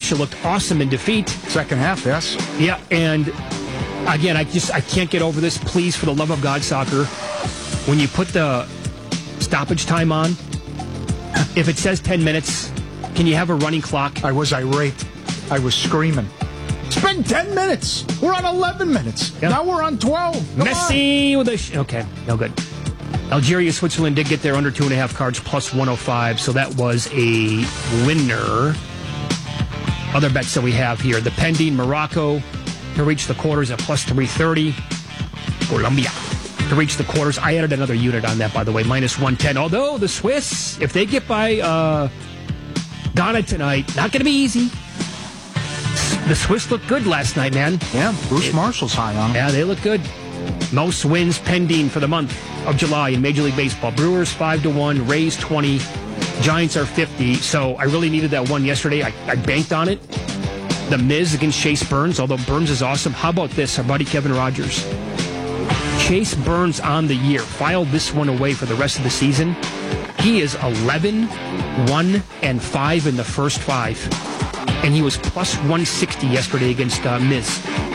match. It looked awesome in defeat. Second half, yes. Yeah, and again, I can't get over this. Please, for the love of God, soccer, when you put the stoppage time on, if it says 10 minutes, can you have a running clock? I was irate. I was screaming. It's been 10 minutes. We're on 11 minutes. Yep. Now we're on 12. Come Messi with a... Okay, no good. Algeria, Switzerland did get there under 2.5 cards, plus 105, so that was a winner. Other bets that we have here. The pending Morocco to reach the quarters at plus 330. Colombia to reach the quarters. I added another unit on that, by the way, minus 110. Although the Swiss, if they get by Ghana tonight, not going to be easy. The Swiss looked good last night, man. Yeah, Bruce Marshall's high on them. Yeah, they look good. Most wins pending for the month of July in Major League Baseball. Brewers 5-1, Rays 20, Giants are 50. So I really needed that one yesterday. I banked on it. The Miz against Chase Burns, although Burns is awesome. How about this? Our buddy Kevin Rogers. Chase Burns on the year. Filed this one away for the rest of the season. He is 11, 1, and 5 in the first 5. And he was plus 160 yesterday against Miz.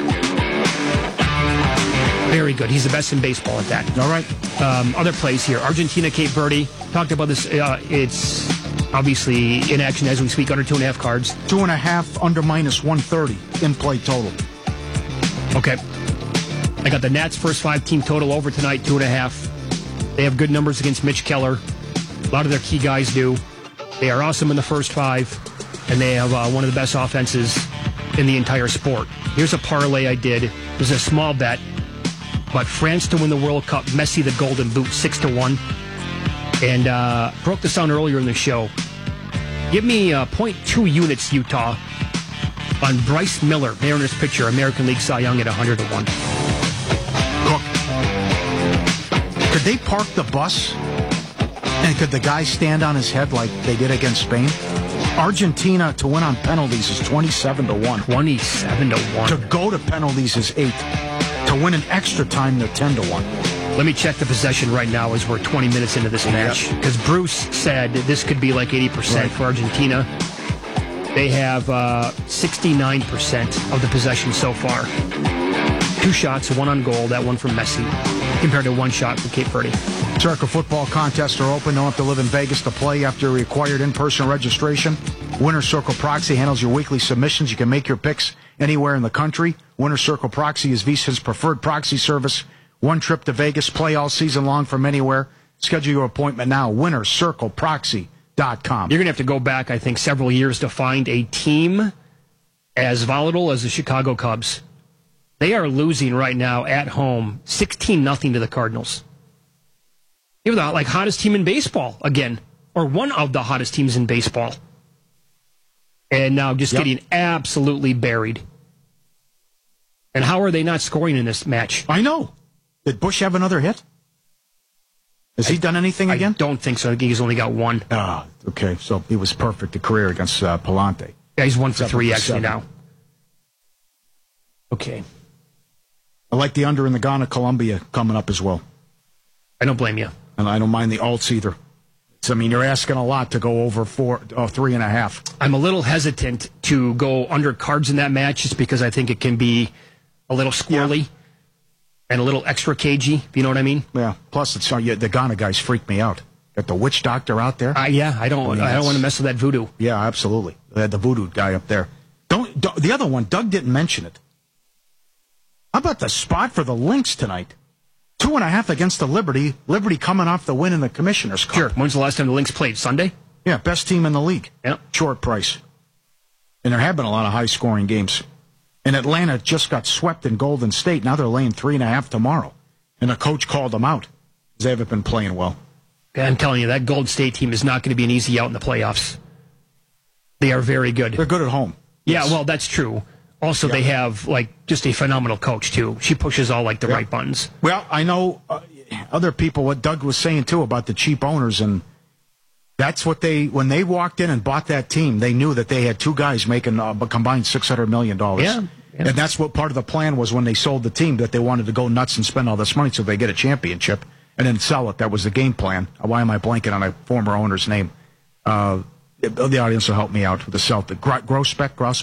Very good. He's the best in baseball at that. All right. Other plays here. Argentina, Cape Verde. Talked about this. It's obviously in action as we speak, under 2.5 cards. 2.5 under minus 130 in play total. Okay. I got the Nats first 5 team total over tonight, 2.5. They have good numbers against Mitch Keller. A lot of their key guys do. They are awesome in the first 5. And they have one of the best offenses in the entire sport. Here's a parlay I did. It was a small bet. But France to win the World Cup, Messi the Golden Boot, 6-1. And broke this down earlier in the show. Give me 0.2 units, Utah, on Bryce Miller, Mariners pitcher, American League Cy Young at 100-1. Look, could they park the bus? And could the guy stand on his head like they did against Spain? Argentina to win on penalties is 27-1. 27-1. To go to penalties is 8. To win in extra time, they're 10-1. Let me check the possession right now as we're 20 minutes into this match. Because Bruce said this could be like 80% for Argentina. They have 69% of the possession so far. 2 shots, 1 on goal, that one from Messi, compared to 1 shot from Cape Verde. Circa football contests are open. Don't have to live in Vegas to play after required in-person registration. Winner's Circle Proxy handles your weekly submissions. You can make your picks anywhere in the country. Winner's Circle Proxy is Visa's preferred proxy service. One trip to Vegas, play all season long from anywhere. Schedule your appointment now. WinnerCircleProxy.com. You're going to have to go back, I think, several years to find a team as volatile as the Chicago Cubs. They are losing right now at home 16-0 to the Cardinals. You're the hottest team in baseball again, or one of the hottest teams in baseball. And now just getting absolutely buried. And how are they not scoring in this match? I know. Did Bush have another hit? Has he done anything again? I don't think so. I think he's only got 1. Okay. So he was perfect, a career against Palante. Yeah, he's 1 for 3 actually now. Okay. I like the under in the Ghana-Colombia coming up as well. I don't blame you. And I don't mind the alts either. You're asking a lot to go over 3.5. I'm a little hesitant to go under cards in that match just because I think it can be a little squirrely and a little extra cagey, if you know what I mean. Yeah. Plus, the Ghana guys freak me out. Got the witch doctor out there. I don't want to mess with that voodoo. Yeah, absolutely. They had the voodoo guy up there. The other one, Doug didn't mention it. How about the spot for the Lynx tonight? 2.5 against the Liberty. Liberty coming off the win in the Commissioner's Cup. Sure. When's the last time the Lynx played? Sunday? Yeah, best team in the league. Yeah. Short price. And there have been a lot of high-scoring games. And Atlanta just got swept in Golden State. Now they're laying 3.5 tomorrow. And the coach called them out. They haven't been playing well. I'm telling you, that Golden State team is not going to be an easy out in the playoffs. They are very good. They're good at home. Yeah, well, that's true. Also, they have, just a phenomenal coach, too. She pushes all, the right buttons. Well, I know other people, what Doug was saying, too, about the cheap owners, and that's what when they walked in and bought that team, they knew that they had 2 guys making a combined $600 million. Yeah. And that's what part of the plan was when they sold the team, that they wanted to go nuts and spend all this money so they get a championship and then sell it. That was the game plan. Why am I blanking on a former owner's name? The audience will help me out with the Celtic. Grousbeck?